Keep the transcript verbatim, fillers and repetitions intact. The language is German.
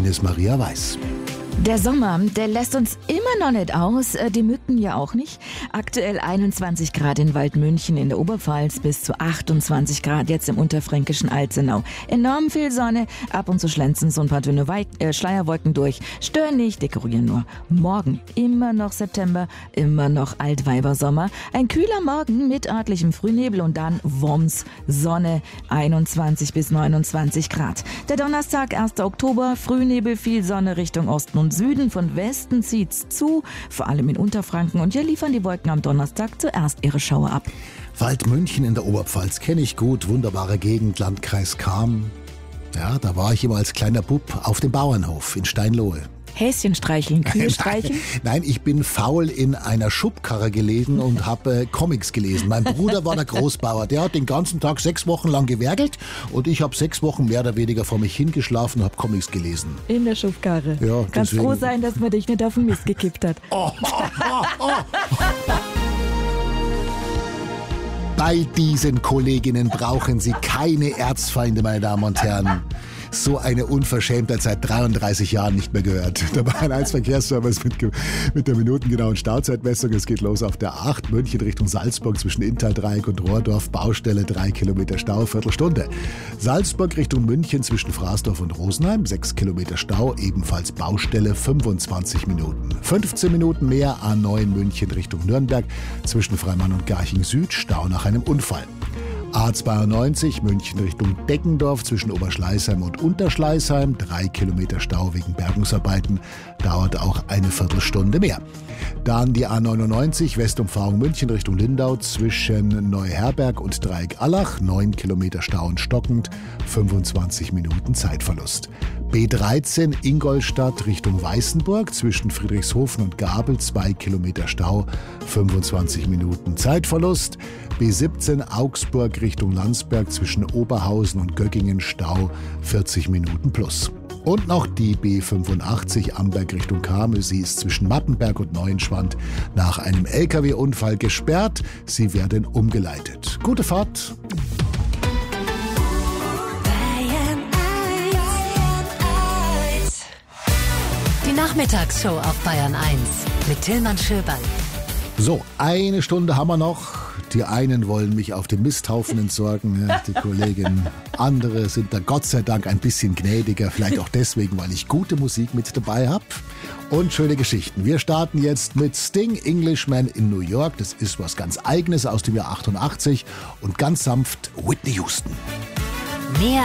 Ines Maria Weiß. Der Sommer, der lässt uns immer noch nicht aus, die Mücken ja auch nicht. Aktuell einundzwanzig Grad in Waldmünchen in der Oberpfalz, bis zu achtundzwanzig Grad jetzt im unterfränkischen Alzenau. Enorm viel Sonne, ab und zu schlänzen so ein paar dünne Wei- äh, Schleierwolken durch. Stören nicht, dekorieren nur. Morgen immer noch September, immer noch Altweibersommer. Ein kühler Morgen mit örtlichem Frühnebel und dann Worms, Sonne, einundzwanzig bis neunundzwanzig Grad. Der Donnerstag, erster Oktober, Frühnebel, viel Sonne Richtung Osten und Süden, von Westen zieht's zu, vor allem in Unterfranken, und hier liefern die Wolken am Donnerstag zuerst ihre Schauer ab. Waldmünchen in der Oberpfalz kenne ich gut, wunderbare Gegend, Landkreis Cham. Ja, da war ich immer als kleiner Bub auf dem Bauernhof in Steinlohe. Häschen streicheln, Kühe streicheln? Nein, ich bin faul in einer Schubkarre gelegen und habe äh, Comics gelesen. Mein Bruder war der Großbauer, der hat den ganzen Tag sechs Wochen lang gewerkelt und ich habe sechs Wochen mehr oder weniger vor mich hingeschlafen und habe Comics gelesen. In der Schubkarre. Ja, Kannst deswegen. froh sein, dass man dich nicht auf den Mist gekippt hat. Oh, oh, oh, oh. Bei diesen Kolleginnen brauchen Sie keine Erzfeinde, meine Damen und Herren. So eine Unverschämtheit seit dreiunddreißig Jahren nicht mehr gehört. Der Bayern eins Verkehrsservice mit, mit der minutengenauen Stauzeitmessung. Es geht los auf der acht, München Richtung Salzburg zwischen Inntal-Dreieck und Rohrdorf. Baustelle, drei Kilometer Stau, Viertelstunde. Salzburg Richtung München zwischen Fraßdorf und Rosenheim, sechs Kilometer Stau, ebenfalls Baustelle, fünfundzwanzig Minuten. fünfzehn Minuten mehr A neun München Richtung Nürnberg zwischen Freimann und Garching Süd, Stau nach einem Unfall. A zweiundneunzig München Richtung Deckendorf zwischen Oberschleißheim und Unterschleißheim. Drei Kilometer Stau wegen Bergungsarbeiten. Dauert auch eine Viertelstunde mehr. Dann die A neunundneunzig Westumfahrung München Richtung Lindau zwischen Neuherberg und Dreieck-Allach. Neun Kilometer Stau und stockend. fünfundzwanzig Minuten Zeitverlust. B dreizehn Ingolstadt Richtung Weißenburg zwischen Friedrichshofen und Gabel. Zwei Kilometer Stau. fünfundzwanzig Minuten Zeitverlust. B siebzehn Augsburg Richtung Landsberg zwischen Oberhausen und Göggingen, Stau vierzig Minuten plus. Und noch die B fünfundachtzig Amberg Richtung Kamel. Sie ist zwischen Mappenberg und Neuenschwand nach einem L K W-Unfall gesperrt. Sie werden umgeleitet. Gute Fahrt. Die Nachmittagsshow auf Bayern eins mit Tillmann Schöberl. So, eine Stunde haben wir noch. Die einen wollen mich auf dem Misthaufen entsorgen, ja, die Kolleginnen. Andere sind da Gott sei Dank ein bisschen gnädiger. Vielleicht auch deswegen, weil ich gute Musik mit dabei habe. Und schöne Geschichten. Wir starten jetzt mit Sting, Englishman in New York. Das ist was ganz Eigenes aus dem Jahr achtundachtzig. Und ganz sanft Whitney Houston. Mehr